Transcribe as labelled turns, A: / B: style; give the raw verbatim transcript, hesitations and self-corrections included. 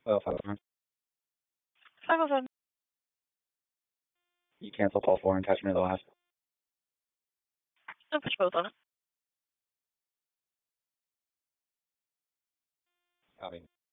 A: Oh, five one.
B: five oh seven.
A: You cancel call four and attach me to the last.
B: I'll push both on it.
A: Copy.